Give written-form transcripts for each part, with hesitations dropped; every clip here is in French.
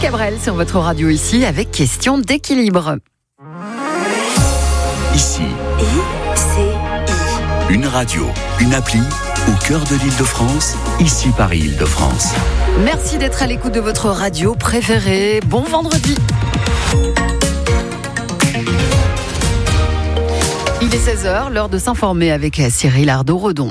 Cabrel sur votre radio ici avec question d'équilibre. Ici, une radio, une appli au cœur de l'Île-de-France, ici Paris Île-de-France. Merci d'être à l'écoute de votre radio préférée. Bon vendredi. Il est 16h, l'heure de s'informer avec Cyril Ardo-Redon.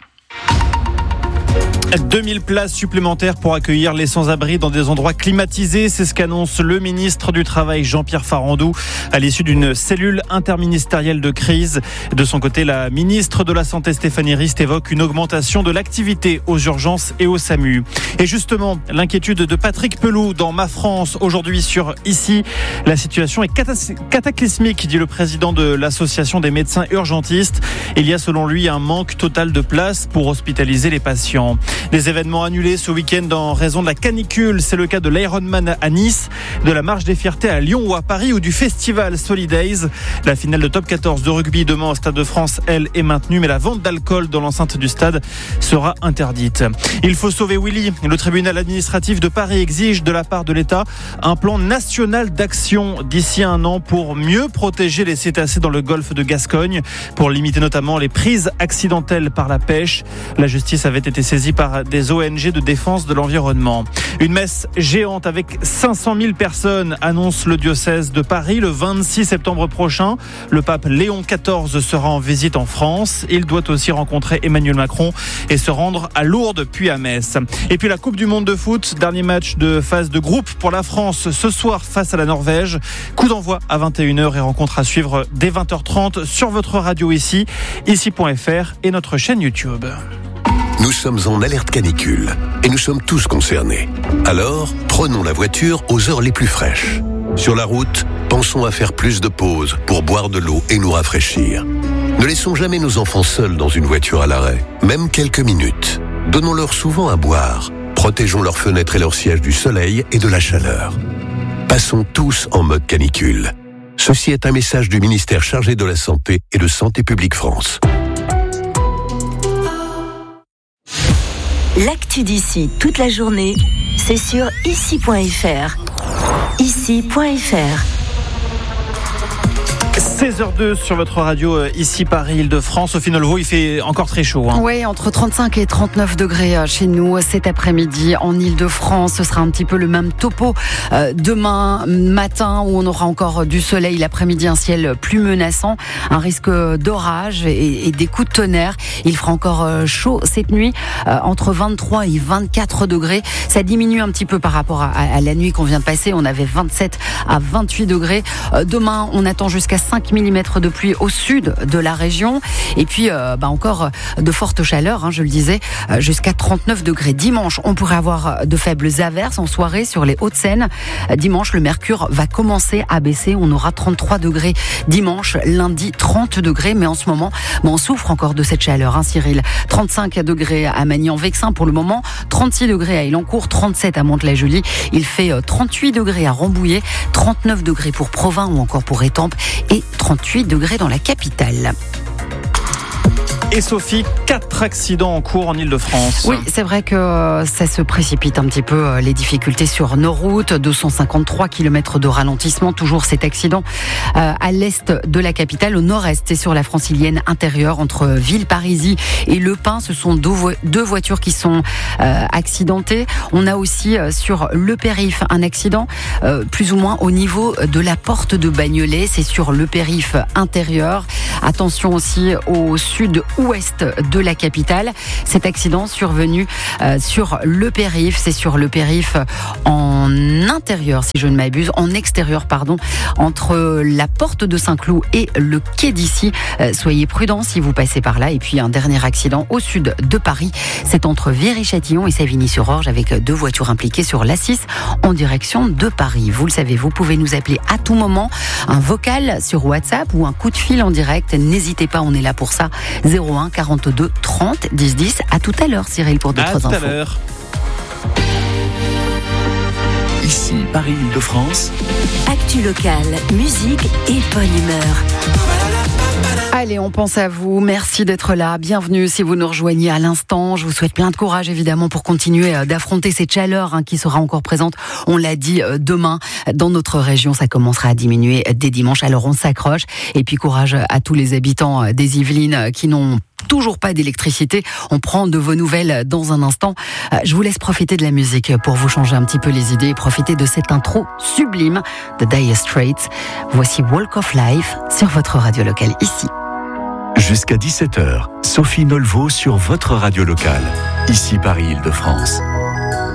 2000 places supplémentaires pour accueillir les sans-abri dans des endroits climatisés. C'est ce qu'annonce le ministre du Travail, Jean-Pierre Farandou, à l'issue d'une cellule interministérielle de crise. De son côté, la ministre de la Santé, Stéphanie Rist, évoque une augmentation de l'activité aux urgences et au SAMU. Et justement, l'inquiétude de Patrick Pelou dans Ma France aujourd'hui sur Ici. La situation est cataclysmique, dit le président de l'association des médecins urgentistes. Il y a selon lui un manque total de places pour hospitaliser les patients. Des événements annulés ce week-end en raison de la canicule. C'est le cas de l'Ironman à Nice, de la Marche des Fiertés à Lyon ou à Paris ou du festival Solidays. La finale de top 14 de rugby demain au Stade de France, elle, est maintenue, mais la vente d'alcool dans l'enceinte du stade sera interdite. Il faut sauver Willy. Le tribunal administratif de Paris exige de la part de l'État un plan national d'action d'ici 1 an pour mieux protéger les cétacés dans le golfe de Gascogne, pour limiter notamment les prises accidentelles par la pêche. La justice avait été saisie par des ONG de défense de l'environnement. Une messe géante avec 500 000 personnes, annonce le diocèse de Paris le 26 septembre prochain. Le pape Léon XIV sera en visite en France. Il doit aussi rencontrer Emmanuel Macron et se rendre à Lourdes puis à Metz. Et puis la Coupe du Monde de foot, dernier match de phase de groupe pour la France ce soir face à la Norvège. Coup d'envoi à 21h et rencontre à suivre dès 20h30 sur votre radio ici.fr et notre chaîne YouTube. Nous sommes en alerte canicule et nous sommes tous concernés. Alors, prenons la voiture aux heures les plus fraîches. Sur la route, pensons à faire plus de pauses pour boire de l'eau et nous rafraîchir. Ne laissons jamais nos enfants seuls dans une voiture à l'arrêt, même quelques minutes. Donnons-leur souvent à boire. Protégeons leurs fenêtres et leurs sièges du soleil et de la chaleur. Passons tous en mode canicule. Ceci est un message du ministère chargé de la Santé et de Santé publique France. L'actu d'ici toute la journée, c'est sur ici.fr. Ici.fr. 16h02 sur votre radio ici Paris Île-de-France. Sophie Nolvo, il fait encore très chaud. Oui, entre 35 et 39 degrés chez nous cet après-midi en Île-de-France. Ce sera un petit peu le même topo demain matin où on aura encore du soleil. L'après-midi, un ciel plus menaçant, un risque d'orage et des coups de tonnerre. Il fera encore chaud cette nuit, entre 23 et 24 degrés. Ça diminue un petit peu par rapport à la nuit qu'on vient de passer. On avait 27 à 28 degrés. Demain, on attend jusqu'à 5 mm de pluie au sud de la région. Et puis, encore de fortes chaleurs, je le disais, jusqu'à 39 degrés. Dimanche, on pourrait avoir de faibles averses en soirée sur les Hauts-de-Seine. Dimanche, le mercure va commencer à baisser. On aura 33 degrés dimanche, lundi 30 degrés. Mais en ce moment, on souffre encore de cette chaleur, Cyril. 35 degrés à Magny-en-Vexin pour le moment, 36 degrés à Elancourt, 37 à Mantes-la-Jolie. Il fait 38 degrés à Rambouillet, 39 degrés pour Provins ou encore pour Étampes et 38 degrés dans la capitale. Et Sophie, 4 accidents en cours en Île-de-France. Oui, c'est vrai que ça se précipite un petit peu, les difficultés sur nos routes. 253 km de ralentissement, toujours cet accident à l'est de la capitale, au nord-est, c'est sur la francilienne intérieure entre Villeparisis et Le Pin. Ce sont deux voitures qui sont accidentées. On a aussi sur le périph' un accident plus ou moins au niveau de la porte de Bagnolet. C'est sur le périph' intérieur. Attention aussi au sud-ouest de la capitale. Cet accident survenu sur le périph', c'est sur le périph' en intérieur, si je ne m'abuse, en extérieur, pardon, entre la porte de Saint-Cloud et le quai d'Issy. Soyez prudents si vous passez par là. Et puis un dernier accident au sud de Paris, c'est entre Viry-Châtillon et Savigny-sur-Orge avec 2 voitures impliquées sur l'A6 en direction de Paris. Vous le savez, vous pouvez nous appeler à tout moment, un vocal sur WhatsApp ou un coup de fil en direct. N'hésitez pas, on est là pour ça. 01 42 30 10 10. À tout à l'heure, Cyril, pour d'autres infos. À tout à l'heure. Ici, Paris Île-de-France. Actu locale, musique et bonne humeur. Allez, on pense à vous. Merci d'être là. Bienvenue si vous nous rejoignez à l'instant. Je vous souhaite plein de courage, évidemment, pour continuer d'affronter cette chaleur qui sera encore présente. On l'a dit, demain, dans notre région, ça commencera à diminuer dès dimanche. Alors, on s'accroche. Et puis, courage à tous les habitants des Yvelines qui n'ont toujours pas d'électricité. On prend de vos nouvelles dans un instant. Je vous laisse profiter de la musique pour vous changer un petit peu les idées et profiter de cette intro sublime de Dire Straits. Voici Walk of Life sur votre radio locale ici. Jusqu'à 17h, Sophie Nolveau sur votre radio locale, ici Paris-Île-de-France.